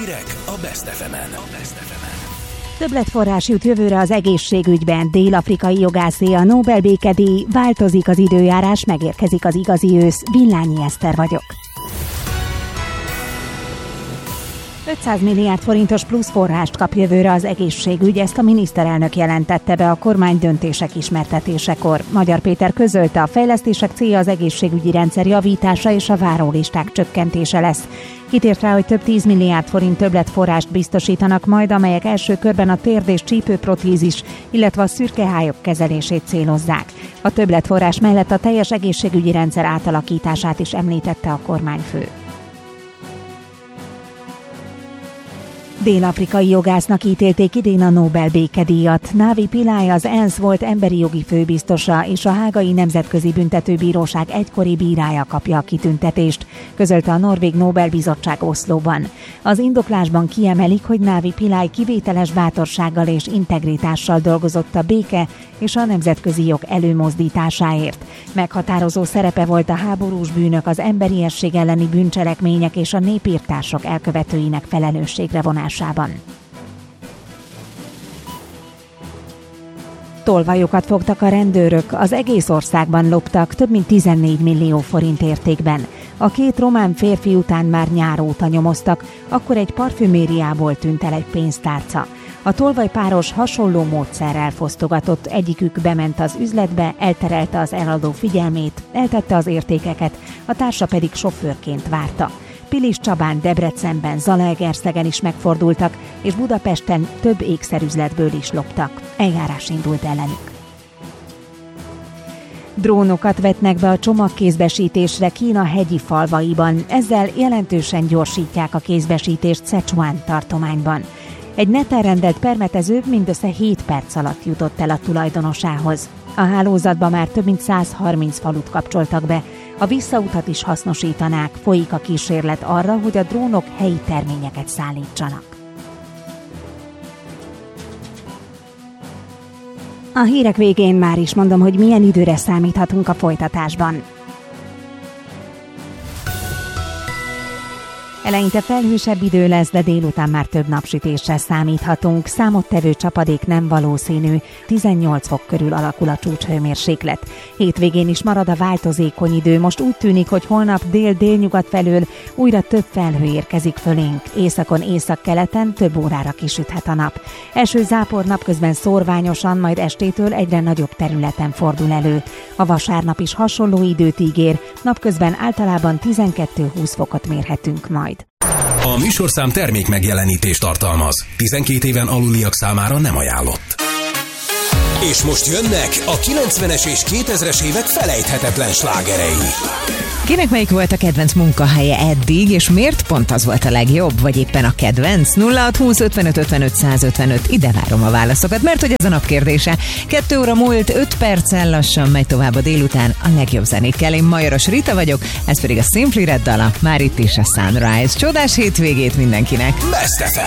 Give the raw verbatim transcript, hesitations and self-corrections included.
Hírek a Best ef emen. Többletforrás jut jövőre az egészségügyben. Dél-afrikai jogászé a Nobel békedíj, változik az időjárás, megérkezik az igazi ősz. Villányi Eszter vagyok. ötszáz milliárd forintos plusz forrást kap jövőre az egészségügy, ezt a miniszterelnök jelentette be a kormány döntések ismertetésekor. Magyar Péter közölte, a fejlesztések célja az egészségügyi rendszer javítása és a várólisták csökkentése lesz. Kitért rá, hogy több tíz milliárd forint többletforrást biztosítanak majd, amelyek első körben a térd- és csípőprotézis, illetve a szürkehályok kezelését célozzák. A többletforrás mellett a teljes egészségügyi rendszer átalakítását is említette a kormányfő. Dél-afrikai jogásznak ítélték idén a Nobel békedíjat. Navi Pillay az ENSZ volt emberi jogi főbiztosa, és a Hágai Nemzetközi Büntetőbíróság egykori bírája kapja a kitüntetést, közölte a Norvég Nobel-bizottság Oszlóban. Az indoklásban kiemelik, hogy Navi Pillay kivételes bátorsággal és integritással dolgozott a béke és a nemzetközi jog előmozdításáért. Meghatározó szerepe volt a háborús bűnök, az emberiesség elleni bűncselekmények és a népirtások elkövetőinek felelősségre vonásában. Tolvajokat fogtak a rendőrök, az egész országban loptak több mint tizennégy millió forint értékben. A két román férfi után már nyár óta nyomoztak, akkor egy parfümériából tűnt el egy pénztárca. A tolvajpáros hasonló módszerrel fosztogatott, egyikük bement az üzletbe, elterelte az eladó figyelmét, eltette az értékeket, a társa pedig sofőrként várta. Pilis Csabán, Debrecenben, Zalaegerszegen is megfordultak, és Budapesten több ékszerüzletből is loptak. Eljárás indult ellenük. Drónokat vetnek be a csomagkézbesítésre Kína hegyi falvaiban, ezzel jelentősen gyorsítják a kézbesítést Szechuan tartományban. Egy neten rendelt permetező mindössze hét perc alatt jutott el a tulajdonosához. A hálózatba már több mint száz harminc falut kapcsoltak be. A visszautat is hasznosítanák, folyik a kísérlet arra, hogy a drónok helyi terményeket szállítsanak. A hírek végén már is mondom, hogy milyen időre számíthatunk a folytatásban. Eleinte felhősebb idő lesz, de délután már több napsütésre számíthatunk. Számottevő csapadék nem valószínű, tizennyolc fok körül alakul a csúcshőmérséklet. Hétvégén is marad a változékony idő, most úgy tűnik, hogy holnap dél-délnyugat felől újra több felhő érkezik fölénk. Északon, északkeleten több órára kisüthet a nap. Eső zápor napközben szórványosan, majd estétől egyre nagyobb területen fordul elő. A vasárnap is hasonló időt ígér, napközben általában tizenkettő-húsz fokot mérhetünk majd. A műsorszám termék megjelenítést tartalmaz. tizenkét éven aluliak számára nem ajánlott. És most jönnek a kilencvenes és kétezres évek felejthetetlen slágerei. Kinek melyik volt a kedvenc munkahelye eddig, és miért pont az volt a legjobb, vagy éppen a kedvenc? nulla hat húsz ötvenöt ötvenöt százötvenöt, ide várom a válaszokat, mert hogy ez a nap kérdése. Kettő óra múlt, öt perccel lassan megy tovább a délután a legjobb zenékkel. Én Majoros Rita vagyok, ez pedig a Simply Red dala, már itt is a Sunrise. Csodás hétvégét mindenkinek! Best ef em.